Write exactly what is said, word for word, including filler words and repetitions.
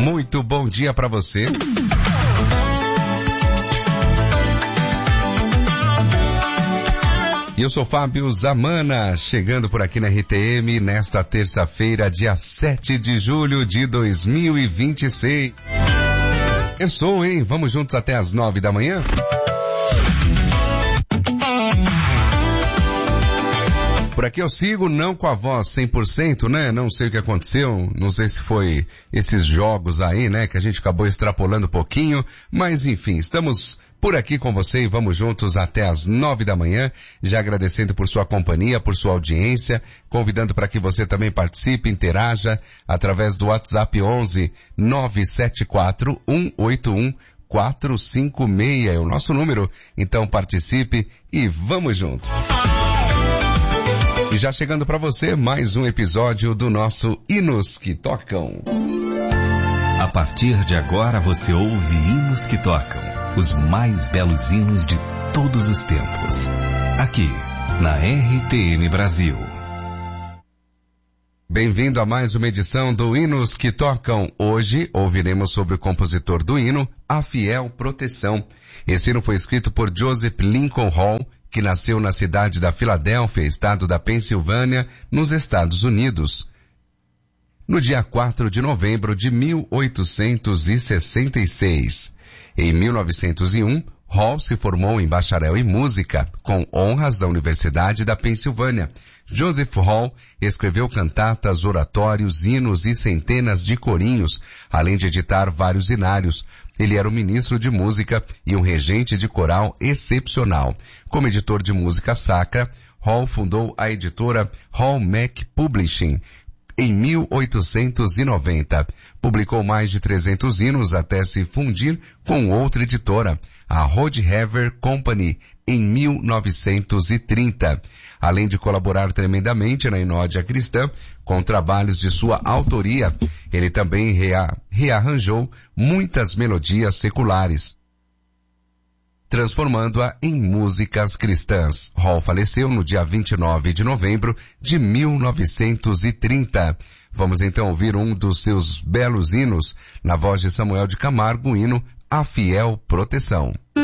Muito bom dia para você. E eu sou Fábio Zamana, chegando por aqui na R T M nesta terça-feira, dia sete de julho de dois mil e vinte e seis. Eu sou, hein? Vamos juntos até as nove da manhã? Por aqui eu sigo, não com a voz cem por cento, né? Não sei o que aconteceu, não sei se foi esses jogos aí, né? Que a gente acabou extrapolando um pouquinho, mas enfim, estamos por aqui com você e vamos juntos até as nove da manhã, já agradecendo por sua companhia, por sua audiência, convidando para que você também participe, interaja, através do WhatsApp onze nove sete quatro um oito um quatro cinco seis, é o nosso número, então participe e vamos juntos. E já chegando para você, mais um episódio do nosso Hinos que Tocam. A partir de agora você ouve Hinos que Tocam, os mais belos hinos de todos os tempos. Aqui, na R T M Brasil. Bem-vindo a mais uma edição do Hinos que Tocam. Hoje ouviremos sobre o compositor do hino, A Fiel Proteção. Esse hino foi escrito por Joseph Lincoln Hall, que nasceu na cidade da Filadélfia, estado da Pensilvânia, nos Estados Unidos, no dia quatro de novembro de mil oitocentos e sessenta e seis. Em mil novecentos e um, Hall se formou em bacharel em música, com honras da Universidade da Pensilvânia. Joseph Hall escreveu cantatas, oratórios, hinos e centenas de corinhos, além de editar vários hinários. Ele era um ministro de música e um regente de coral excepcional. Como editor de música sacra, Hall fundou a editora Hall Mac Publishing em mil oitocentos e noventa. Publicou mais de trezentos hinos até se fundir com outra editora, a Rod Hever Company, em mil novecentos e trinta. Além de colaborar tremendamente na Inódia Cristã, com trabalhos de sua autoria, ele também rea, rearranjou muitas melodias seculares, transformando-a em músicas cristãs. Hall faleceu no dia vinte e nove de novembro de mil novecentos e trinta. Vamos então ouvir um dos seus belos hinos, na voz de Samuel de Camargo, o hino A Fiel Proteção.